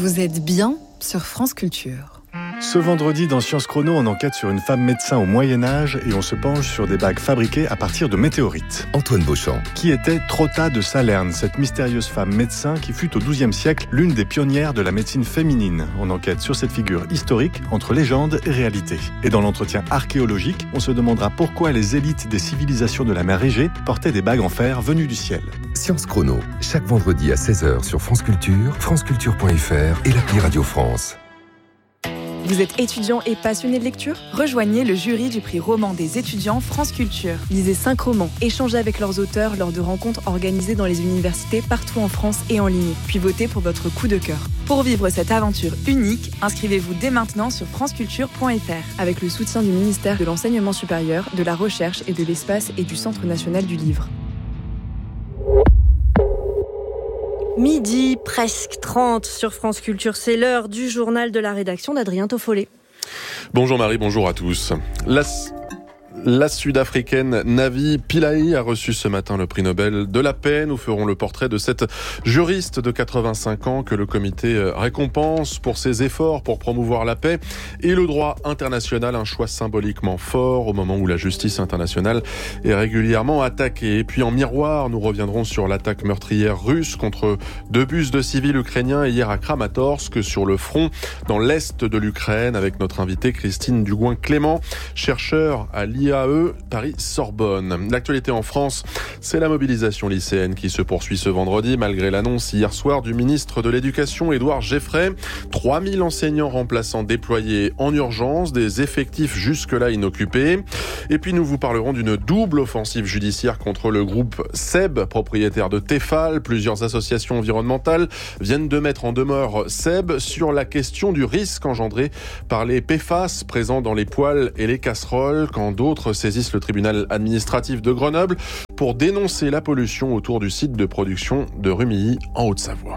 Vous êtes bien sur France Culture. Ce vendredi, dans Science Chrono, on enquête sur une femme médecin au Moyen-Âge et on se penche sur des bagues fabriquées à partir de météorites. Antoine Beauchamp. Qui était Trotta de Salerne, cette mystérieuse femme médecin qui fut au XIIe siècle l'une des pionnières de la médecine féminine. On enquête sur cette figure historique entre légende et réalité. Et dans l'entretien archéologique, on se demandera pourquoi les élites des civilisations de la mer Égée portaient des bagues en fer venues du ciel. Science Chrono, chaque vendredi à 16h sur France Culture, franceculture.fr et l'appli Radio France. Vous êtes étudiant et passionné de lecture ? Rejoignez le jury du prix roman des étudiants France Culture. Lisez 5 romans, échangez avec leurs auteurs lors de rencontres organisées dans les universités partout en France et en ligne. Puis votez pour votre coup de cœur. Pour vivre cette aventure unique, inscrivez-vous dès maintenant sur franceculture.fr avec le soutien du ministère de l'Enseignement supérieur, de la Recherche et de l'Espace et du Centre national du livre. Midi, presque 30 sur France Culture, c'est l'heure du journal de la rédaction d'Adrien Toffollet. Bonjour Marie, bonjour à tous. La Sud-Africaine Navi Pillay a reçu ce matin le prix Nobel de la paix. Nous ferons le portrait de cette juriste de 85 ans que le comité récompense pour ses efforts pour promouvoir la paix et le droit international, un choix symboliquement fort au moment où la justice internationale est régulièrement attaquée. Et puis en miroir, nous reviendrons sur l'attaque meurtrière russe contre 2 bus de civils ukrainiens hier à Kramatorsk sur le front dans l'est de l'Ukraine avec notre invitée Christine Dugouin-Clément, chercheur à l'IAE Paris-Sorbonne. L'actualité en France, c'est la mobilisation lycéenne qui se poursuit ce vendredi malgré l'annonce hier soir du ministre de l'Éducation Édouard Geoffrey. 3000 enseignants remplaçants déployés en urgence, des effectifs jusque-là inoccupés. Et puis nous vous parlerons d'une double offensive judiciaire contre le groupe SEB, propriétaire de Tefal. Plusieurs associations environnementales viennent de mettre en demeure SEB sur la question du risque engendré par les PFAS présents dans les poêles et les casseroles quand d'autres saisissent le tribunal administratif de Grenoble pour dénoncer la pollution autour du site de production de Rumilly en Haute-Savoie.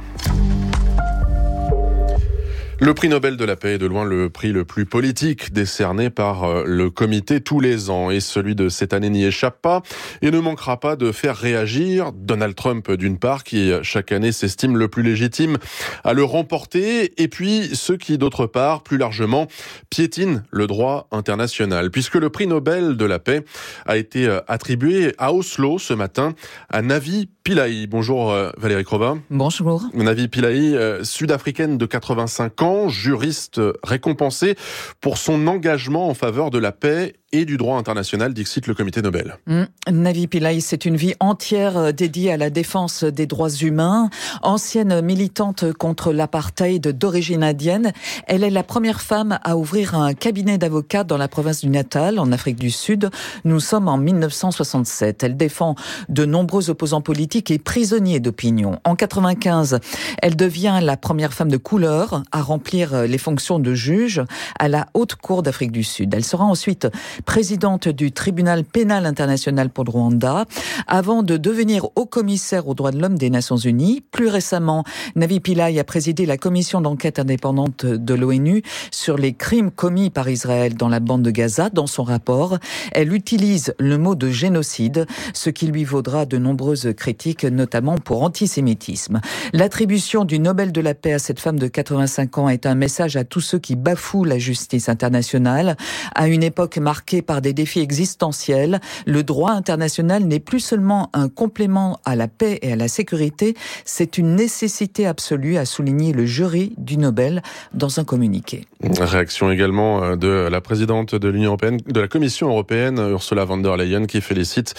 Le prix Nobel de la paix est de loin le prix le plus politique décerné par le comité tous les ans. Et celui de cette année n'y échappe pas et ne manquera pas de faire réagir Donald Trump d'une part, qui chaque année s'estime le plus légitime à le remporter, et puis ceux qui d'autre part, plus largement, piétinent le droit international. Puisque le prix Nobel de la paix a été attribué à Oslo ce matin à Navi Pillay. Bonjour Valérie Crova. Bonjour. Navi Pillay, sud-africaine de 85 ans, juriste récompensée pour son engagement en faveur de la paix et du droit international, dixit le comité Nobel. Navi Pillay, c'est une vie entière dédiée à la défense des droits humains. Ancienne militante contre l'apartheid d'origine indienne, elle est la première femme à ouvrir un cabinet d'avocats dans la province du Natal, en Afrique du Sud. Nous sommes en 1967. Elle défend de nombreux opposants politiques et prisonniers d'opinion. En 95, elle devient la première femme de couleur à remplir les fonctions de juge à la Haute Cour d'Afrique du Sud. Elle sera ensuite présidente du tribunal pénal international pour le Rwanda, avant de devenir haut-commissaire aux droits de l'homme des Nations Unies. Plus récemment, Navi Pillay a présidé la commission d'enquête indépendante de l'ONU sur les crimes commis par Israël dans la bande de Gaza. Dans son rapport, elle utilise le mot de génocide, ce qui lui vaudra de nombreuses critiques, notamment pour antisémitisme. L'attribution du Nobel de la paix à cette femme de 85 ans est un message à tous ceux qui bafouent la justice internationale. À une époque marquée par des défis existentiels, le droit international n'est plus seulement un complément à la paix et à la sécurité, c'est une nécessité absolue, a souligné le jury du Nobel dans un communiqué. Réaction également de la présidente de l'Union européenne, de la Commission européenne, Ursula von der Leyen, qui félicite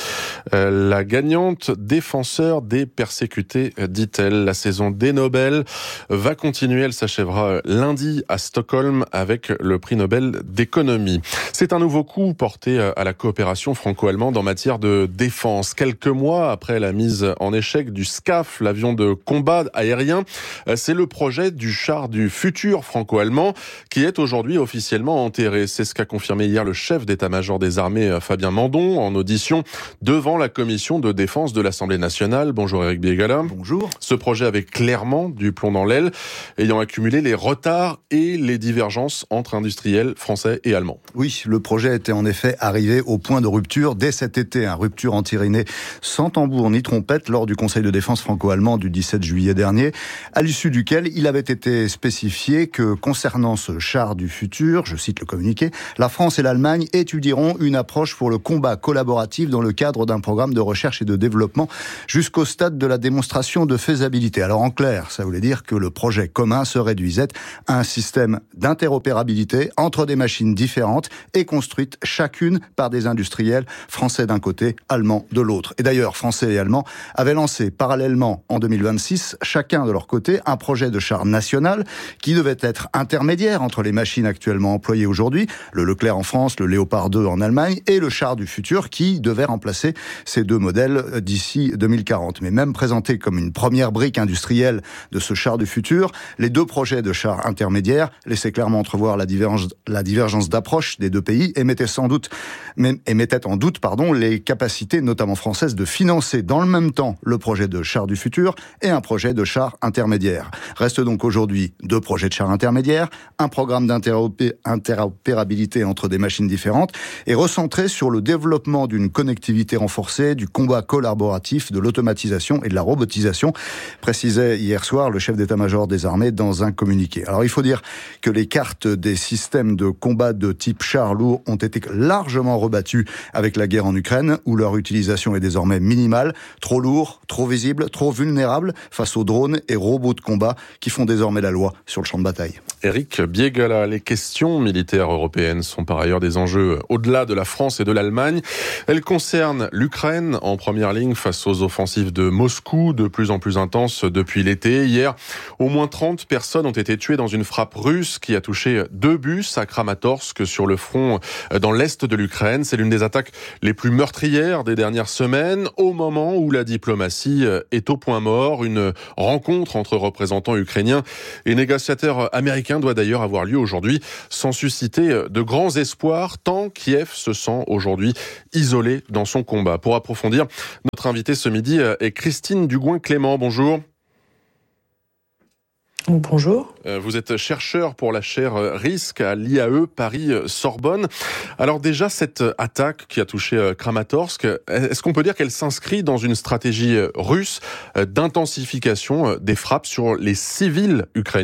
la gagnante, défenseur des persécutés, dit-elle. La saison des Nobel va continuer, elle s'achèvera lundi à Stockholm avec le prix Nobel d'économie. C'est un nouveau coup porté à la coopération franco-allemande en matière de défense. Quelques mois après la mise en échec du SCAF, l'avion de combat aérien, c'est le projet du char du futur franco-allemand qui est aujourd'hui officiellement enterré. C'est ce qu'a confirmé hier le chef d'état-major des armées, Fabien Mandon, en audition devant la commission de défense de l'Assemblée nationale. Bonjour Éric Biégala. Bonjour. Ce projet avait clairement du plomb dans l'aile, ayant accumulé les retards et les divergences entre industriels français et allemands. Oui, le projet était en effet arrivé au point de rupture dès cet été. Rupture entérinée sans tambour ni trompette lors du Conseil de défense franco-allemand du 17 juillet dernier, à l'issue duquel il avait été spécifié que concernant ce char du futur, je cite le communiqué, la France et l'Allemagne étudieront une approche pour le combat collaboratif dans le cadre d'un programme de recherche et de développement jusqu'au stade de la démonstration de faisabilité. Alors en clair, ça voulait dire que le projet commun se réduisait à un système d'interopérabilité entre des machines différentes et construites chacune par des industriels français d'un côté, allemands de l'autre. Et d'ailleurs, français et allemands avaient lancé parallèlement en 2026, chacun de leur côté, un projet de char national qui devait être intermédiaire entre les machines actuellement employées aujourd'hui, le Leclerc en France, le Léopard 2 en Allemagne, et le char du futur qui devait remplacer ces deux modèles d'ici 2040. Mais même présenté comme une première brique industrielle de ce char du futur, les deux projets de chars intermédiaires laissaient clairement entrevoir la divergence d'approche des deux pays et mettaient en doute les capacités, notamment françaises, de financer dans le même temps le projet de char du futur et un projet de char intermédiaire. Reste donc aujourd'hui deux projets de char intermédiaires, un programme d'interopérabilité entre des machines différentes et recentré sur le développement d'une connectivité renforcée, du combat collaboratif, de l'automatisation et de la robotisation, précisait hier soir le chef d'état-major des armées dans un communiqué. Alors il faut dire que les cartes des systèmes de combat de type char lourd ont été largement rebattues avec la guerre en Ukraine, où leur utilisation est désormais minimale, trop lourd, trop visible, trop vulnérable face aux drones et robots de combat qui font désormais la loi sur le champ de bataille. Éric Biégala, les questions militaires européennes sont par ailleurs des enjeux au-delà de la France et de l'Allemagne. Elles concernent l'Ukraine en première ligne face aux offensives de Moscou, de plus en plus intenses depuis l'été. Hier, au moins 30 personnes ont été tuées dans une frappe russe qui a touché 2 bus à Kramatorsk sur le front dans l'est de l'Ukraine. C'est l'une des attaques les plus meurtrières des dernières semaines, au moment où la diplomatie est au point mort. Une rencontre entre représentants ukrainiens et négociateurs américains doit d'ailleurs avoir lieu aujourd'hui, sans susciter de grands espoirs, tant Kiev se sent aujourd'hui isolé dans son combat. Pour approfondir, notre invitée ce midi est Christine Dugouin-Clément. Bonjour. Bonjour. Vous êtes chercheur pour la chaire Risque à l'IAE Paris-Sorbonne. Alors déjà, cette attaque qui a touché Kramatorsk, est-ce qu'on peut dire qu'elle s'inscrit dans une stratégie russe d'intensification des frappes sur les civils ukrainiens ?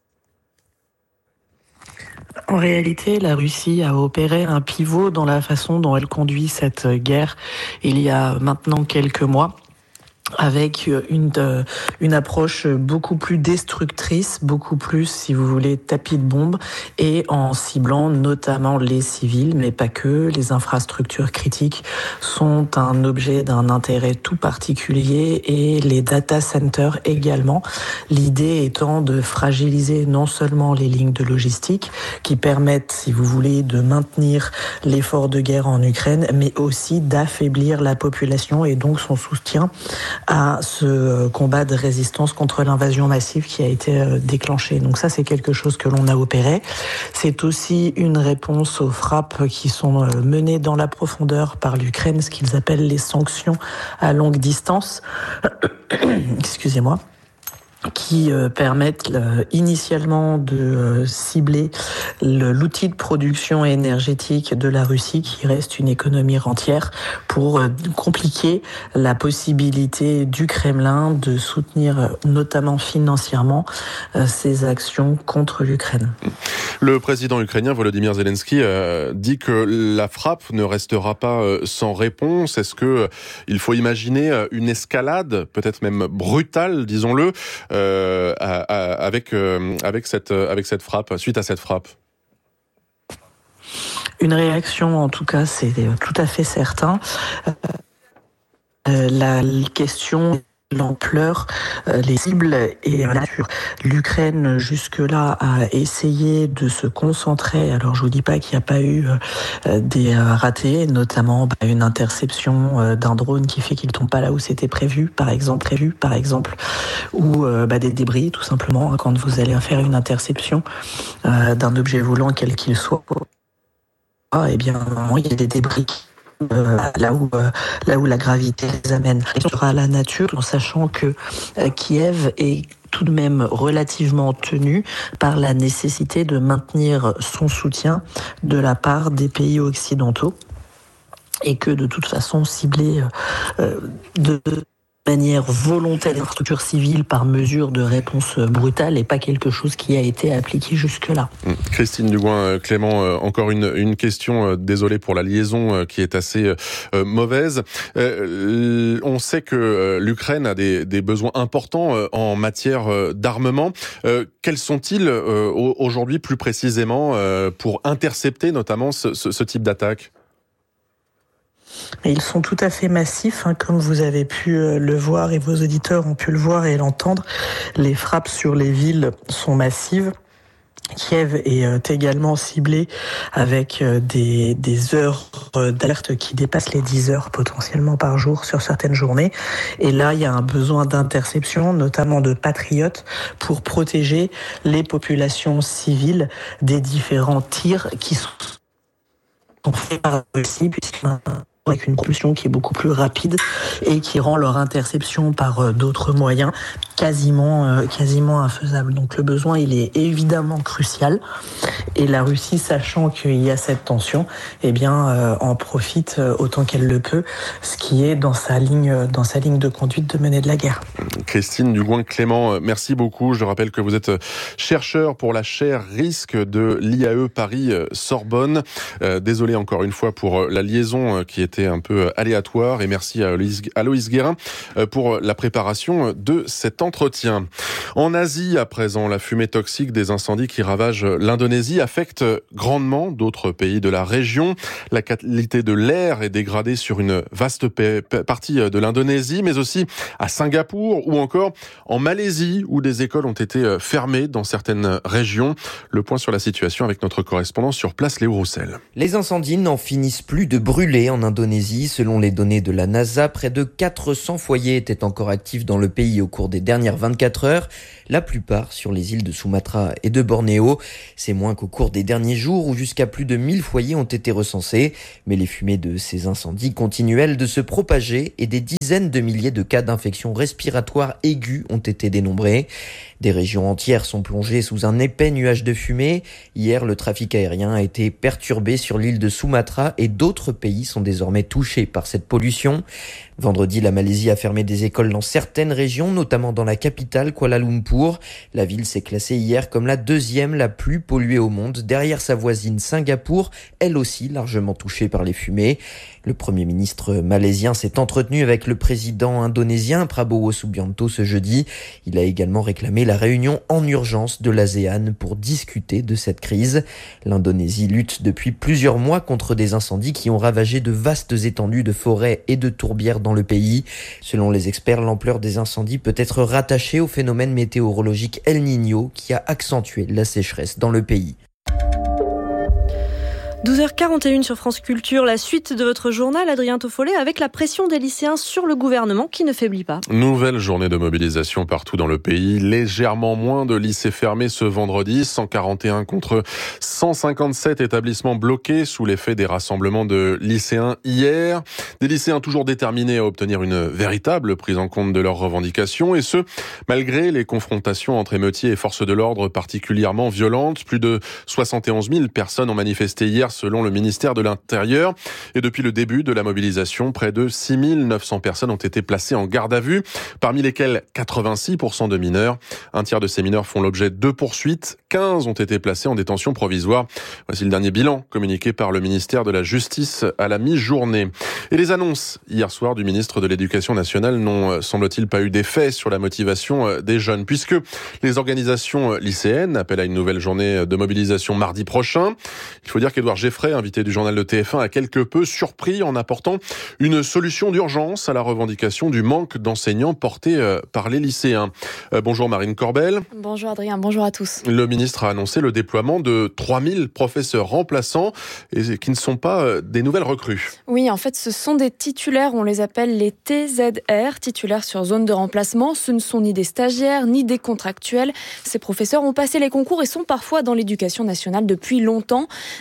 En réalité, la Russie a opéré un pivot dans la façon dont elle conduit cette guerre il y a maintenant quelques mois, avec une approche beaucoup plus destructrice, beaucoup plus, si vous voulez, tapis de bombe, et en ciblant notamment les civils, mais pas que. Les infrastructures critiques sont un objet d'un intérêt tout particulier, et les data centers également. L'idée étant de fragiliser non seulement les lignes de logistique, qui permettent, si vous voulez, de maintenir l'effort de guerre en Ukraine, mais aussi d'affaiblir la population et donc son soutien à ce combat de résistance contre l'invasion massive qui a été déclenché. Donc ça, c'est quelque chose que l'on a opéré. C'est aussi une réponse aux frappes qui sont menées dans la profondeur par l'Ukraine, ce qu'ils appellent les sanctions à longue distance. Excusez-moi. Qui permettent initialement de cibler l'outil de production énergétique de la Russie, qui reste une économie rentière, pour compliquer la possibilité du Kremlin de soutenir notamment financièrement ses actions contre l'Ukraine. Le président ukrainien Volodymyr Zelensky dit que la frappe ne restera pas sans réponse. Est-ce que il faut imaginer une escalade, peut-être même brutale, disons-le, avec cette frappe, suite à cette frappe? Une réaction, en tout cas, c'est tout à fait certain. La question, l'ampleur, les cibles et la nature. L'Ukraine, jusque-là, a essayé de se concentrer. Alors, je vous dis pas qu'il n'y a pas eu des ratés, notamment une interception d'un drone qui fait qu'il tombe pas là où c'était prévu, par exemple, ou des débris, tout simplement. Quand vous allez faire une interception d'un objet volant, quel qu'il soit, eh bien, il y a des débris là où la gravité les amène. Et sur la nature, en sachant que Kiev est tout de même relativement tenu par la nécessité de maintenir son soutien de la part des pays occidentaux et que de toute façon cibler de manière volontaire l'infrastructure civile par mesure de réponse brutale n'est pas quelque chose qui a été appliqué jusque-là. Christine Dugouin-Clément, encore une question, désolé pour la liaison qui est assez mauvaise. On sait que l'Ukraine a des besoins importants en matière d'armement. Quels sont-ils aujourd'hui plus précisément pour intercepter notamment ce type d'attaque ? Et ils sont tout à fait massifs, comme vous avez pu le voir et vos auditeurs ont pu le voir et l'entendre. Les frappes sur les villes sont massives. Kiev est également ciblé avec des heures d'alerte qui dépassent les 10 heures potentiellement par jour sur certaines journées. Et là, il y a un besoin d'interception, notamment de patriotes, pour protéger les populations civiles des différents tirs qui sont faits par la Russie, avec une propulsion qui est beaucoup plus rapide et qui rend leur interception par d'autres moyens quasiment infaisable. Donc le besoin, il est évidemment crucial. Et la Russie, sachant qu'il y a cette tension, en profite autant qu'elle le peut, ce qui est dans sa ligne de conduite de mener de la guerre. Christine Dugouin-Clément, merci beaucoup. Je rappelle que vous êtes chercheur pour la chaire risque de l'IAE Paris-Sorbonne. Désolé encore une fois pour la liaison qui était un peu aléatoire et merci à Aloïs Guérin pour la préparation de cet entretien. En Asie, à présent, la fumée toxique des incendies qui ravagent l'Indonésie affecte grandement d'autres pays de la région. La qualité de l'air est dégradée sur une vaste partie de l'Indonésie, mais aussi à Singapour ou encore en Malaisie, où des écoles ont été fermées dans certaines régions. Le point sur la situation avec notre correspondant sur place, Léo Roussel. Les incendies n'en finissent plus de brûler en Indonésie. Selon les données de la NASA, près de 400 foyers étaient encore actifs dans le pays au cours des dernières 24 heures, la plupart sur les îles de Sumatra et de Bornéo. C'est moins qu'au cours des derniers jours où jusqu'à plus de 1000 foyers ont été recensés. Mais les fumées de ces incendies continuent, elles, de se propager et des dizaines de milliers de cas d'infections respiratoires aiguës ont été dénombrés. Des régions entières sont plongées sous un épais nuage de fumée. Hier, le trafic aérien a été perturbé sur l'île de Sumatra et d'autres pays sont désormais touchés par cette pollution. Vendredi, la Malaisie a fermé des écoles dans certaines régions, notamment dans la capitale, Kuala Lumpur. La ville s'est classée hier comme la deuxième la plus polluée au monde, derrière sa voisine Singapour, elle aussi largement touchée par les fumées. Le Premier ministre malaisien s'est entretenu avec le président indonésien Prabowo Subianto ce jeudi. Il a également réclamé la réunion en urgence de l'ASEAN pour discuter de cette crise. L'Indonésie lutte depuis plusieurs mois contre des incendies qui ont ravagé de vastes étendues de forêts et de tourbières dans le pays. Selon les experts, l'ampleur des incendies peut être rattachée au phénomène météorologique El Niño qui a accentué la sécheresse dans le pays. 12h41 sur France Culture, la suite de votre journal, Adrien Toffollet, avec la pression des lycéens sur le gouvernement qui ne faiblit pas. Nouvelle journée de mobilisation partout dans le pays. Légèrement moins de lycées fermés ce vendredi, 141 contre 157 établissements bloqués sous l'effet des rassemblements de lycéens hier. Des lycéens toujours déterminés à obtenir une véritable prise en compte de leurs revendications, et ce, malgré les confrontations entre émeutiers et forces de l'ordre particulièrement violentes. Plus de 71 000 personnes ont manifesté hier selon le ministère de l'Intérieur. Et depuis le début de la mobilisation, près de 6 900 personnes ont été placées en garde à vue, parmi lesquelles 86% de mineurs. Un tiers de ces mineurs font l'objet de poursuites. 15 ont été placés en détention provisoire. Voici le dernier bilan communiqué par le ministère de la Justice à la mi-journée. Et les annonces hier soir du ministre de l'Éducation nationale n'ont, semble-t-il, pas eu d'effet sur la motivation des jeunes, puisque les organisations lycéennes appellent à une nouvelle journée de mobilisation mardi prochain. Il faut dire qu'Édouard Geffray, invité du journal de TF1, a quelque peu surpris en apportant une solution d'urgence à la revendication du manque d'enseignants porté par les lycéens. Bonjour Marine Corbel. Bonjour Adrien, bonjour à tous. Le ministre a annoncé le déploiement de 3000 professeurs remplaçants et qui ne sont pas des nouvelles recrues. Oui, en fait, ce sont des titulaires, on les appelle les TZR, titulaires sur zone de remplacement. Ce ne sont ni des stagiaires, ni des contractuels. Ces professeurs ont passé les concours et sont parfois dans l'éducation nationale depuis longtemps, mais ils n'ont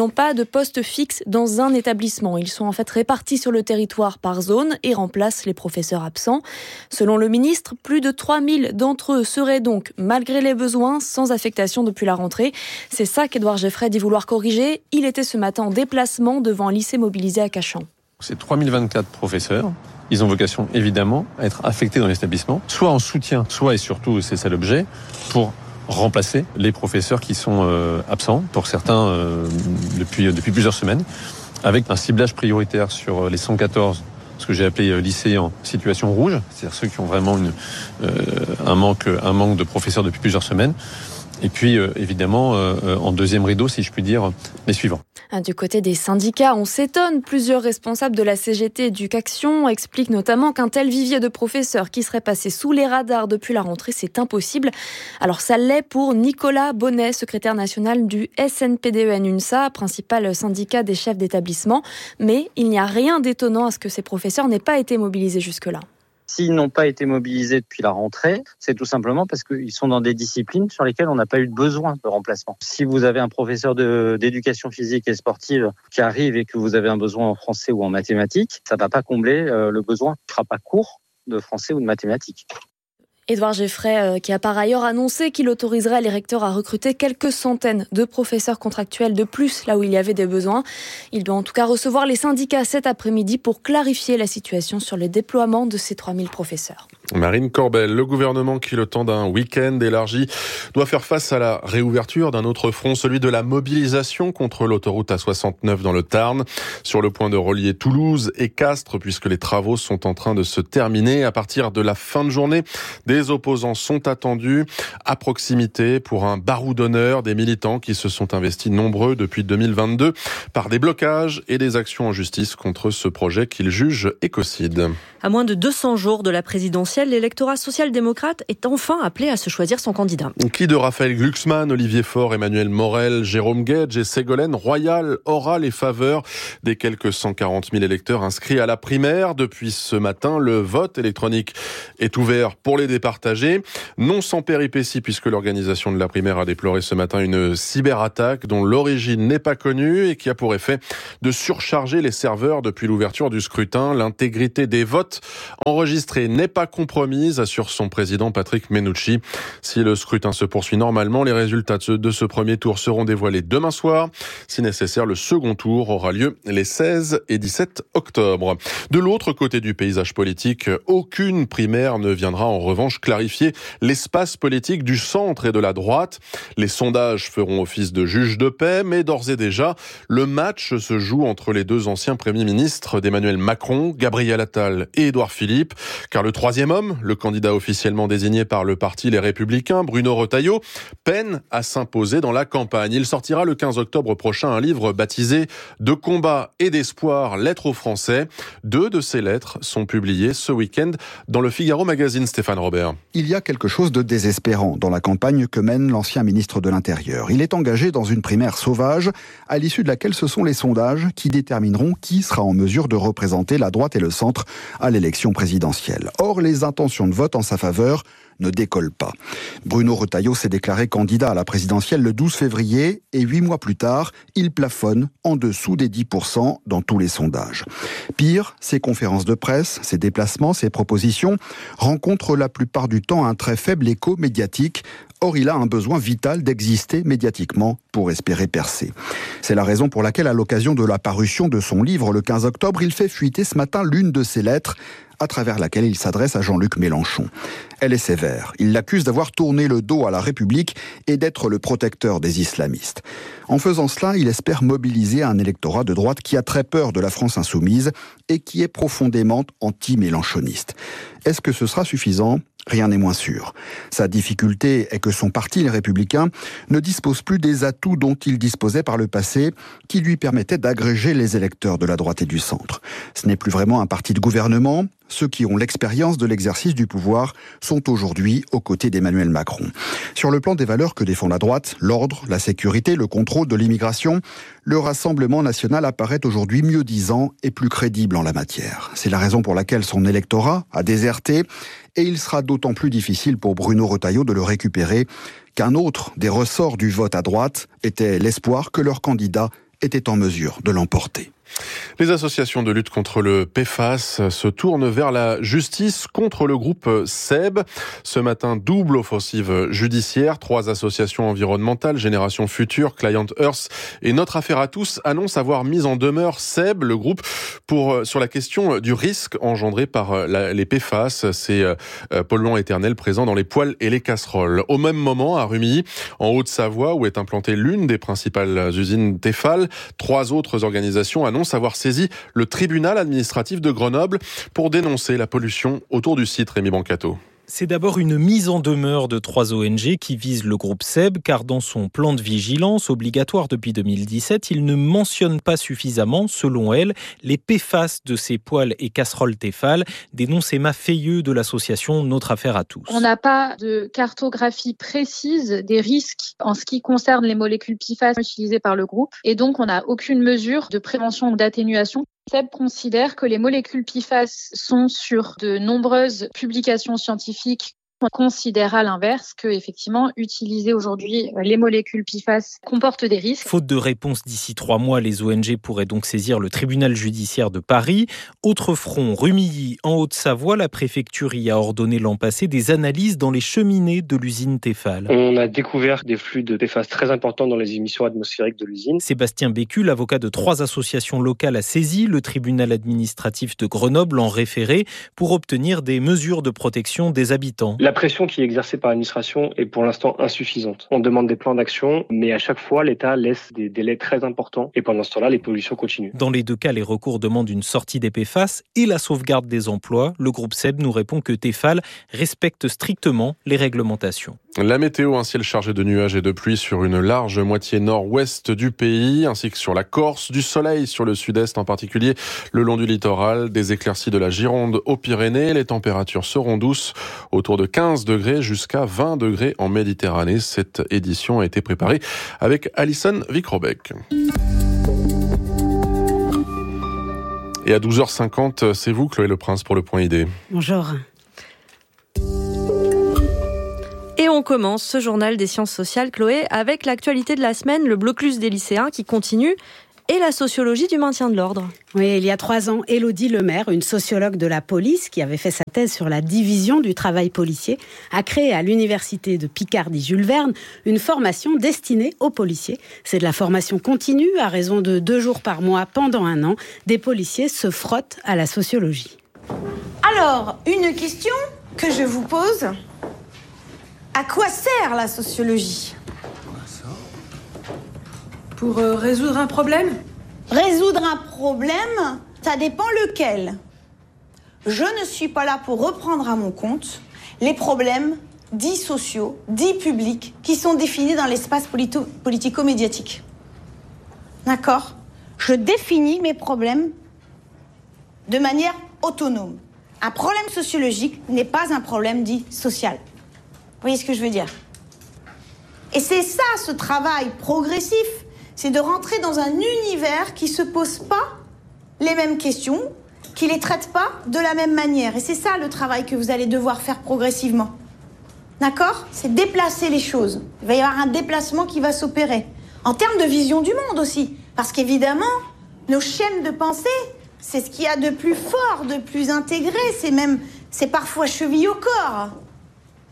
n'ont pas de poste fixe dans un établissement. Ils sont en fait répartis sur le territoire par zone et remplacent les professeurs absents. Selon le ministre, plus de 3000 d'entre eux seraient donc, malgré les besoins, sans affectation depuis la rentrée. C'est ça qu'Édouard Geffray dit vouloir corriger. Il était ce matin en déplacement devant un lycée mobilisé à Cachan. C'est 3024 professeurs. Ils ont vocation, évidemment, à être affectés dans l'établissement, soit en soutien, soit et surtout, c'est ça l'objet, pour remplacer les professeurs qui sont absents, pour certains depuis plusieurs semaines, avec un ciblage prioritaire sur les 114, ce que j'ai appelé lycées en situation rouge, c'est-à-dire ceux qui ont vraiment un manque de professeurs depuis plusieurs semaines. Et puis, évidemment, en deuxième rideau, si je puis dire, les suivants. Du côté des syndicats, on s'étonne. Plusieurs responsables de la CGT et du CACSION expliquent notamment qu'un tel vivier de professeurs qui serait passé sous les radars depuis la rentrée, c'est impossible. Alors ça l'est pour Nicolas Bonnet, secrétaire national du SNPDEN-UNSA, principal syndicat des chefs d'établissement. Mais il n'y a rien d'étonnant à ce que ces professeurs n'aient pas été mobilisés jusque-là. S'ils n'ont pas été mobilisés depuis la rentrée, c'est tout simplement parce qu'ils sont dans des disciplines sur lesquelles on n'a pas eu de besoin de remplacement. Si vous avez un professeur d'éducation physique et sportive qui arrive et que vous avez un besoin en français ou en mathématiques, ça ne va pas combler le besoin. Il ne sera pas court de français ou de mathématiques. Édouard Geffray qui a par ailleurs annoncé qu'il autoriserait les recteurs à recruter quelques centaines de professeurs contractuels de plus là où il y avait des besoins. Il doit en tout cas recevoir les syndicats cet après-midi pour clarifier la situation sur le déploiement de ces 3000 professeurs. Marine Corbel, le gouvernement qui, le temps d'un week-end élargi, doit faire face à la réouverture d'un autre front, celui de la mobilisation contre l'autoroute A69 dans le Tarn, sur le point de relier Toulouse et Castres, puisque les travaux sont en train de se terminer. À partir de la fin de journée, des opposants sont attendus à proximité pour un baroud d'honneur des militants qui se sont investis nombreux depuis 2022 par des blocages et des actions en justice contre ce projet qu'ils jugent écocide. À moins de 200 jours de la présidentielle, l'électorat social-démocrate est enfin appelé à se choisir son candidat. Qui de Raphaël Glucksmann, Olivier Faure, Emmanuel Morel, Jérôme Guedj et Ségolène Royal aura les faveurs des quelques 140 000 électeurs inscrits à la primaire. Depuis ce matin, le vote électronique est ouvert pour les départager. Non sans péripéties, puisque l'organisation de la primaire a déploré ce matin une cyberattaque dont l'origine n'est pas connue et qui a pour effet de surcharger les serveurs depuis l'ouverture du scrutin. L'intégrité des votes enregistrés n'est pas compromise, assure son président Patrick Menucci. Si le scrutin se poursuit normalement, les résultats de ce premier tour seront dévoilés demain soir. Si nécessaire, le second tour aura lieu les 16 et 17 octobre. De l'autre côté du paysage politique, aucune primaire ne viendra en revanche clarifier l'espace politique du centre et de la droite. Les sondages feront office de juge de paix, mais d'ores et déjà, le match se joue entre les deux anciens premiers ministres d'Emmanuel Macron, Gabriel Attal et Édouard Philippe, car le troisième homme, le candidat officiellement désigné par le parti Les Républicains, Bruno Retailleau, peine à s'imposer dans la campagne. Il sortira le 15 octobre prochain un livre baptisé « De combat et d'espoir, lettres aux Français ». 2 de ces lettres sont publiées ce week-end dans le Figaro Magazine. Stéphane Robert. Il y a quelque chose de désespérant dans la campagne que mène l'ancien ministre de l'Intérieur. Il est engagé dans une primaire sauvage, à l'issue de laquelle ce sont les sondages qui détermineront qui sera en mesure de représenter la droite et le centre à l'élection présidentielle. Or, les intentions de vote en sa faveur ne décolle pas. Bruno Retailleau s'est déclaré candidat à la présidentielle le 12 février et 8 mois plus tard, il plafonne en dessous des 10% dans tous les sondages. Pire, ses conférences de presse, ses déplacements, ses propositions rencontrent la plupart du temps un très faible écho médiatique. Or, il a un besoin vital d'exister médiatiquement pour espérer percer. C'est la raison pour laquelle, à l'occasion de la parution de son livre le 15 octobre, il fait fuiter ce matin l'une de ses lettres, à travers laquelle il s'adresse à Jean-Luc Mélenchon. Elle est sévère. Il l'accuse d'avoir tourné le dos à la République et d'être le protecteur des islamistes. En faisant cela, il espère mobiliser un électorat de droite qui a très peur de la France insoumise et qui est profondément anti-mélenchoniste. Est-ce que ce sera suffisant ? Rien n'est moins sûr. Sa difficulté est que son parti, les Républicains, ne dispose plus des atouts dont il disposait par le passé, qui lui permettaient d'agréger les électeurs de la droite et du centre. Ce n'est plus vraiment un parti de gouvernement. Ceux qui ont l'expérience de l'exercice du pouvoir sont aujourd'hui aux côtés d'Emmanuel Macron. Sur le plan des valeurs que défend la droite, l'ordre, la sécurité, le contrôle de l'immigration, le Rassemblement national apparaît aujourd'hui mieux disant et plus crédible en la matière. C'est la raison pour laquelle son électorat a déserté et il sera d'autant plus difficile pour Bruno Retailleau de le récupérer qu'un autre des ressorts du vote à droite était l'espoir que leur candidat était en mesure de l'emporter. Les associations de lutte contre le PFAS se tournent vers la justice contre le groupe SEB. Ce matin, double offensive judiciaire. 3 associations environnementales, Génération Future, Client Earth et Notre Affaire à tous, annoncent avoir mis en demeure SEB, le groupe, sur la question du risque engendré par les PFAS, ces polluants éternels présents dans les poêles et les casseroles. Au même moment, à Rumilly, en Haute-Savoie, où est implantée l'une des principales usines Tefal, 3 autres organisations annoncent avoir saisi le tribunal administratif de Grenoble pour dénoncer la pollution autour du site. Rémi Bancato. C'est d'abord une mise en demeure de 3 ONG qui visent le groupe SEB, car dans son plan de vigilance obligatoire depuis 2017, il ne mentionne pas suffisamment, selon elle, les PFAS de ces poêles et casseroles Tefal, dénonce Emma Feilleux de l'association Notre Affaire à tous. On n'a pas de cartographie précise des risques en ce qui concerne les molécules PFAS utilisées par le groupe, et donc on n'a aucune mesure de prévention ou d'atténuation. SEB considère que les molécules PFAS sont sur de nombreuses publications scientifiques. On considère à l'inverse que, effectivement, utiliser aujourd'hui les molécules PFAS comporte des risques. Faute de réponse d'ici 3 mois, les ONG pourraient donc saisir le tribunal judiciaire de Paris. Autre front, Rumilly, en Haute-Savoie, la préfecture y a ordonné l'an passé des analyses dans les cheminées de l'usine Tefal. On a découvert des flux de PFAS très importants dans les émissions atmosphériques de l'usine. Sébastien Bécu, l'avocat de 3 associations locales, a saisi le tribunal administratif de Grenoble en référé pour obtenir des mesures de protection des habitants. La pression qui est exercée par l'administration est pour l'instant insuffisante. On demande des plans d'action, mais à chaque fois, l'État laisse des délais très importants. Et pendant ce temps-là, les pollutions continuent. Dans les 2 cas, les recours demandent une sortie des PFAS et la sauvegarde des emplois. Le groupe SEB nous répond que Tefal respecte strictement les réglementations. La météo, un ciel chargé de nuages et de pluie sur une large moitié nord-ouest du pays, ainsi que sur la Corse, du soleil sur le sud-est, en particulier le long du littoral, des éclaircies de la Gironde aux Pyrénées. Les températures seront douces, autour de 15 degrés jusqu'à 20 degrés en Méditerranée. Cette édition a été préparée avec Alison Vickrobeck. Et à 12h50, c'est vous, Chloé Leprince, pour le Point ID. Bonjour. Et on commence ce journal des sciences sociales, Chloé, avec l'actualité de la semaine, le blocus des lycéens qui continue et la sociologie du maintien de l'ordre. Oui, il y a 3 ans, Élodie Lemaire, une sociologue de la police qui avait fait sa thèse sur la division du travail policier, a créé à l'université de Picardie-Jules Verne une formation destinée aux policiers. C'est de la formation continue à raison de 2 jours par mois pendant 1 an. Des policiers se frottent à la sociologie. Alors, une question que je vous pose. À quoi sert la sociologie ? Pour résoudre un problème ? Résoudre un problème, ça dépend lequel. Je ne suis pas là pour reprendre à mon compte les problèmes dits sociaux, dits publics, qui sont définis dans l'espace politico-médiatique. D'accord ? Je définis mes problèmes de manière autonome. Un problème sociologique n'est pas un problème dit social. Vous voyez ce que je veux dire ? Et c'est ça, ce travail progressif, c'est de rentrer dans un univers qui ne se pose pas les mêmes questions, qui ne les traite pas de la même manière. Et c'est ça le travail que vous allez devoir faire progressivement. D'accord ? C'est déplacer les choses. Il va y avoir un déplacement qui va s'opérer. En termes de vision du monde aussi. Parce qu'évidemment, nos chaînes de pensée, c'est ce qu'il y a de plus fort, de plus intégré. C'est parfois cheville au corps. D'accord ?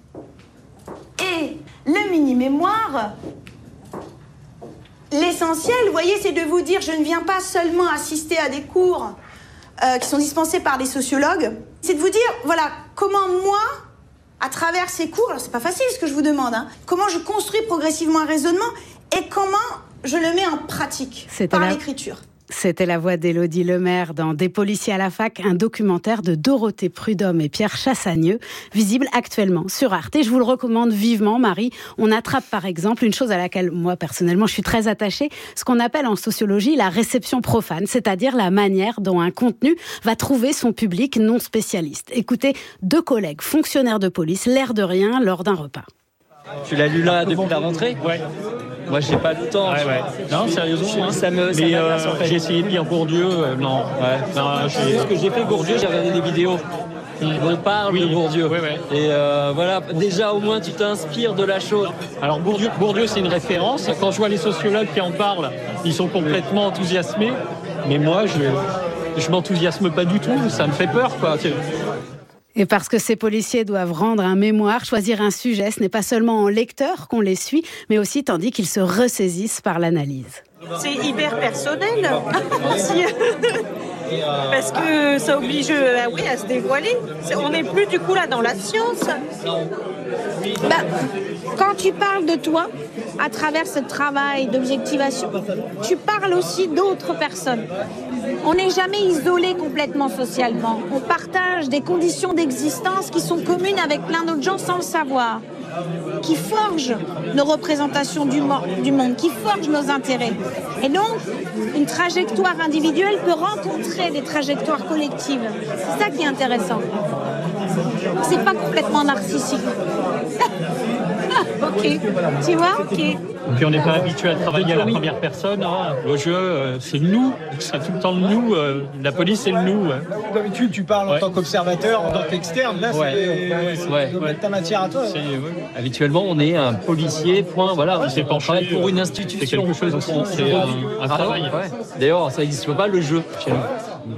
Et le mini-mémoire, l'essentiel, vous voyez, c'est de vous dire, je ne viens pas seulement assister à des cours qui sont dispensés par des sociologues, c'est de vous dire, voilà, comment moi, à travers ces cours, alors c'est pas facile ce que je vous demande, hein, comment je construis progressivement un raisonnement et comment je le mets en pratique par l'écriture. C'était la voix d'Élodie Lemaire dans Des policiers à la fac, un documentaire de Dorothée Prudhomme et Pierre Chassagneux, visible actuellement sur Arte. Et je vous le recommande vivement, Marie. On attrape par exemple une chose à laquelle moi personnellement je suis très attachée, ce qu'on appelle en sociologie la réception profane, c'est-à-dire la manière dont un contenu va trouver son public non spécialiste. Écoutez 2 collègues fonctionnaires de police, l'air de rien, lors d'un repas. Tu l'as lu là depuis la rentrée ? Ouais. Moi, j'ai pas le temps. Ouais. Non, sérieusement. J'ai essayé de lire Bourdieu. Non. Ouais. Non, ce que j'ai fait, Bourdieu, j'ai regardé des vidéos. On parle de Bourdieu. Oui. Et voilà, déjà au moins tu t'inspires de la chose. Alors Bourdieu c'est une référence. Quand je vois les sociologues qui en parlent, ils sont complètement enthousiasmés. Mais moi, je m'enthousiasme pas du tout. Ça me fait peur, quoi. Et parce que ces policiers doivent rendre un mémoire, choisir un sujet, ce n'est pas seulement en lecteur qu'on les suit, mais aussi tandis qu'ils se ressaisissent par l'analyse. C'est hyper personnel aussi. Parce que ça oblige à se dévoiler. On n'est plus du coup là dans la science. Quand tu parles de toi, à travers ce travail d'objectivation, tu parles aussi d'autres personnes. On n'est jamais isolé complètement socialement. On partage des conditions d'existence qui sont communes avec plein d'autres gens sans le savoir, qui forgent nos représentations du monde, qui forgent nos intérêts. Et donc, une trajectoire individuelle peut rencontrer des trajectoires collectives. C'est ça qui est intéressant. C'est pas complètement narcissique. Ok, tu vois, ok. Et puis on n'est pas habitué à travailler à la première personne. Hein. Le jeu, c'est le nous. C'est tout le temps le nous. La police, c'est le nous. D'habitude, tu parles en tant qu'observateur, en tant qu'externe. Là, c'est ta matière à toi. Habituellement, on est un policier, point. Voilà, on travaille pour une institution. C'est quelque chose aussi. C'est un travail. D'ailleurs, ça n'existe pas le jeu chez nous.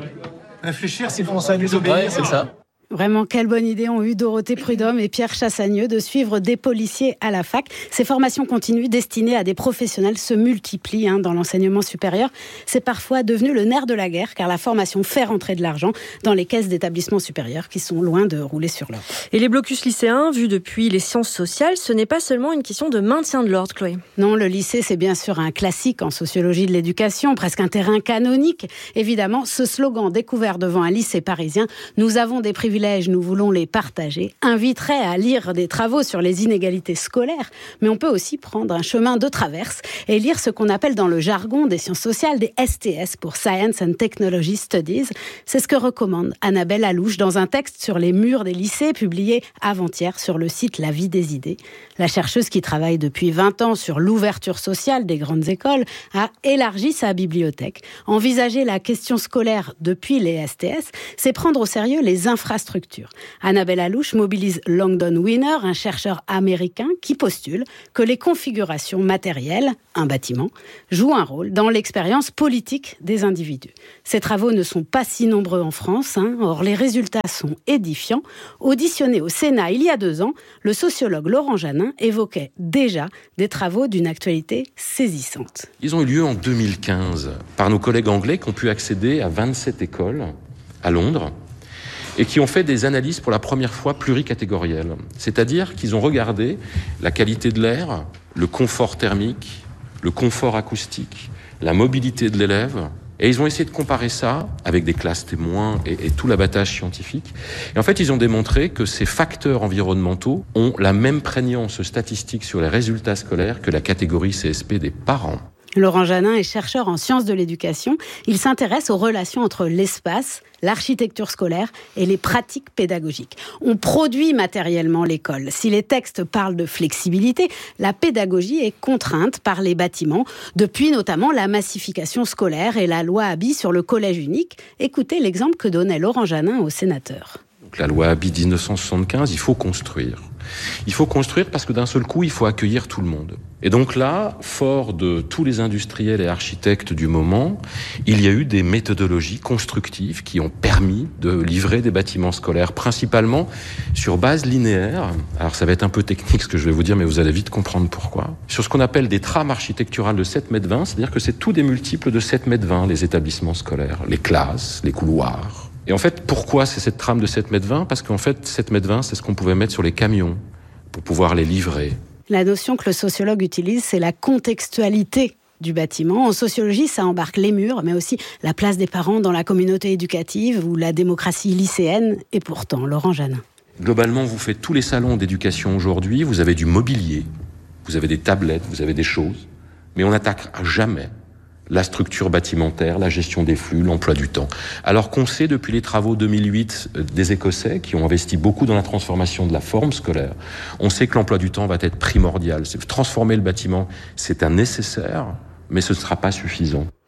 Réfléchir, c'est penser à désobéir. Ouais, c'est ça. Vraiment, quelle bonne idée ont eu Dorothée Prudhomme et Pierre Chassagneux de suivre des policiers à la fac. Ces formations continues destinées à des professionnels se multiplient dans l'enseignement supérieur. C'est parfois devenu le nerf de la guerre, car la formation fait rentrer de l'argent dans les caisses d'établissements supérieurs qui sont loin de rouler sur l'or. Et les blocus lycéens, vus depuis les sciences sociales, ce n'est pas seulement une question de maintien de l'ordre, Chloé. Non, le lycée, c'est bien sûr un classique en sociologie de l'éducation, presque un terrain canonique. Évidemment, ce slogan découvert devant un lycée parisien, « Nous avons des privilèges, nous voulons les partager », inviterait à lire des travaux sur les inégalités scolaires, mais on peut aussi prendre un chemin de traverse et lire ce qu'on appelle dans le jargon des sciences sociales des STS pour Science and Technology Studies. C'est ce que recommande Annabelle Allouche dans un texte sur les murs des lycées publié avant-hier sur le site La Vie des idées. La chercheuse qui travaille depuis 20 ans sur l'ouverture sociale des grandes écoles a élargi sa bibliothèque. Envisager la question scolaire depuis les STS, c'est prendre au sérieux les infrastructures. Annabelle Allouche mobilise Langdon Winner, un chercheur américain qui postule que les configurations matérielles, un bâtiment, jouent un rôle dans l'expérience politique des individus. Ces travaux ne sont pas si nombreux en France, or les résultats sont édifiants. Auditionné au Sénat il y a 2 ans, le sociologue Laurent Janin évoquait déjà des travaux d'une actualité saisissante. Ils ont eu lieu en 2015 par nos collègues anglais qui ont pu accéder à 27 écoles à Londres et qui ont fait des analyses pour la première fois pluricatégorielles. C'est-à-dire qu'ils ont regardé la qualité de l'air, le confort thermique, le confort acoustique, la mobilité de l'élève, et ils ont essayé de comparer ça avec des classes témoins et tout l'abattage scientifique. Et en fait, ils ont démontré que ces facteurs environnementaux ont la même prégnance statistique sur les résultats scolaires que la catégorie CSP des parents. Laurent Janin est chercheur en sciences de l'éducation. Il s'intéresse aux relations entre l'espace, l'architecture scolaire et les pratiques pédagogiques. On produit matériellement l'école. Si les textes parlent de flexibilité, la pédagogie est contrainte par les bâtiments, depuis notamment la massification scolaire et la loi Haby sur le collège unique. Écoutez l'exemple que donnait Laurent Janin aux sénateurs. Donc, la loi Haby 1975, il faut construire. Il faut construire parce que d'un seul coup, il faut accueillir tout le monde. Et donc là, fort de tous les industriels et architectes du moment, il y a eu des méthodologies constructives qui ont permis de livrer des bâtiments scolaires, principalement sur base linéaire. Alors ça va être un peu technique ce que je vais vous dire, mais vous allez vite comprendre pourquoi. Sur ce qu'on appelle des trames architecturales de 7,20 m, c'est-à-dire que c'est tout des multiples de 7,20 m, les établissements scolaires, les classes, les couloirs. Et en fait, pourquoi c'est cette trame de 7,20 m? Parce qu'en fait, 7,20 m, c'est ce qu'on pouvait mettre sur les camions pour pouvoir les livrer. La notion que le sociologue utilise, c'est la contextualité du bâtiment. En sociologie, ça embarque les murs, mais aussi la place des parents dans la communauté éducative ou la démocratie lycéenne. Et pourtant, Laurent Janin. Globalement, vous faites tous les salons d'éducation aujourd'hui, vous avez du mobilier, vous avez des tablettes, vous avez des choses, mais on n'attaque jamais la structure bâtimentaire, la gestion des flux, l'emploi du temps. Alors qu'on sait depuis les travaux 2008 des Écossais qui ont investi beaucoup dans la transformation de la forme scolaire, on sait que l'emploi du temps va être primordial. Transformer le bâtiment, c'est un nécessaire, mais ce ne sera pas suffisant.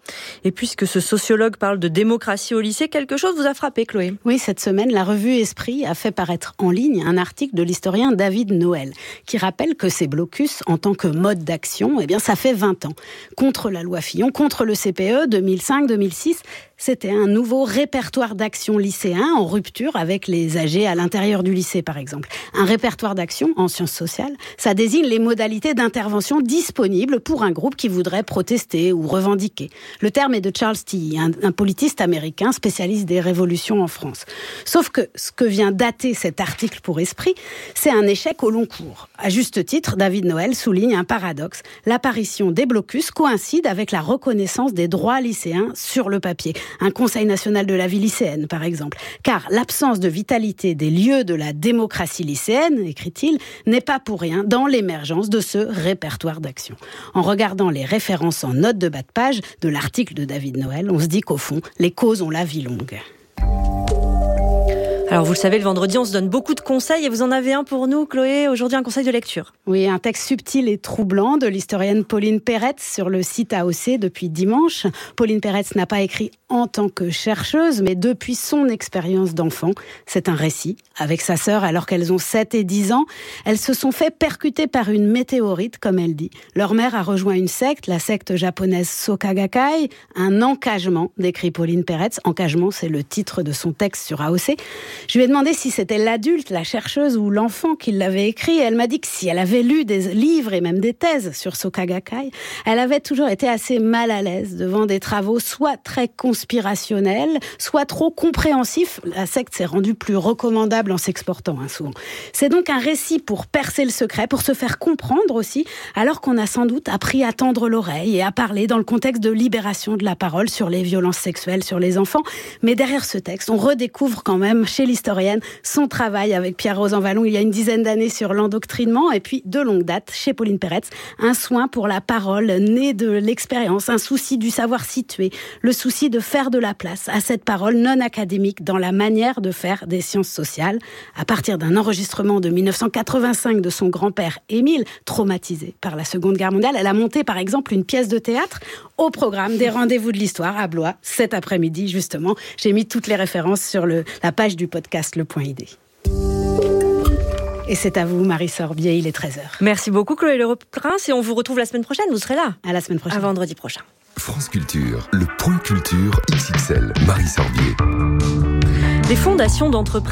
Et puisque ce sociologue parle de démocratie au lycée, quelque chose vous a frappé, Chloé? Oui, cette semaine, la revue Esprit a fait paraître en ligne un article de l'historien David Noël qui rappelle que ces blocus, en tant que mode d'action, ça fait 20 ans. Contre la loi Fillon, contre le CPE 2005-2006, c'était un nouveau répertoire d'action lycéen en rupture avec les âgés à l'intérieur du lycée, par exemple. Un répertoire d'action en sciences sociales, ça désigne les modalités d'intervention disponibles pour un groupe qui voudrait protester ou revendiquer. Le terme est de Charles Tilly, un politiste américain spécialiste des révolutions en France. Sauf que ce que vient dater cet article pour Esprit, c'est un échec au long cours. À juste titre, David Noël souligne un paradoxe. L'apparition des blocus coïncide avec la reconnaissance des droits lycéens sur le papier. Un conseil national de la vie lycéenne, par exemple. Car l'absence de vitalité des lieux de la démocratie lycéenne, écrit-il, n'est pas pour rien dans l'émergence de ce répertoire d'action. En regardant les références en note de bas de page de l'article de David Noël, on se dit qu'au fond, les causes ont la vie longue. Alors vous le savez, le vendredi, on se donne beaucoup de conseils et vous en avez un pour nous, Chloé, aujourd'hui un conseil de lecture. Oui, un texte subtil et troublant de l'historienne Pauline Peretz sur le site AOC depuis dimanche. Pauline Peretz n'a pas écrit en tant que chercheuse, mais depuis son expérience d'enfant. C'est un récit. Avec sa sœur, alors qu'elles ont 7 et 10 ans, elles se sont fait percuter par une météorite, comme elle dit. Leur mère a rejoint une secte, la secte japonaise Soka Gakkai, un encagement, décrit Pauline Peretz. Encagement, c'est le titre de son texte sur AOC. Je lui ai demandé si c'était l'adulte, la chercheuse ou l'enfant qui l'avait écrit. Et elle m'a dit que si elle avait lu des livres et même des thèses sur Soka Gakkai, elle avait toujours été assez mal à l'aise devant des travaux soit très conspirationnels, soit trop compréhensifs. La secte s'est rendue plus recommandable en s'exportant, souvent. C'est donc un récit pour percer le secret, pour se faire comprendre aussi, alors qu'on a sans doute appris à tendre l'oreille et à parler dans le contexte de libération de la parole sur les violences sexuelles sur les enfants. Mais derrière ce texte, on redécouvre quand même chez l'historienne son travail avec Pierre-Rose en Vallon il y a une dizaine d'années sur l'endoctrinement et puis de longue date chez Pauline Peretz, un soin pour la parole né de l'expérience, un souci du savoir situé, le souci de faire de la place à cette parole non académique dans la manière de faire des sciences sociales. À partir d'un enregistrement de 1985 de son grand-père Émile, traumatisé par la Seconde Guerre mondiale, elle a monté par exemple une pièce de théâtre au programme des Rendez-vous de l'Histoire à Blois cet après-midi justement. J'ai mis toutes les références sur la page du podcast Le Point ID. Et c'est à vous, Marie Sorbier, il est 13h. Merci beaucoup, Chloé Le Prince, et on vous retrouve la semaine prochaine, vous serez là. À la semaine prochaine. À vendredi prochain. France Culture, le Point Culture XXL, Marie Sorbier. Les fondations d'entreprises